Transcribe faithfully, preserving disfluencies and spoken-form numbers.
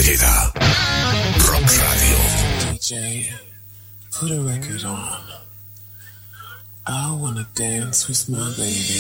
queda Rock Radio. D J, put a record on. I wanna dance with my baby.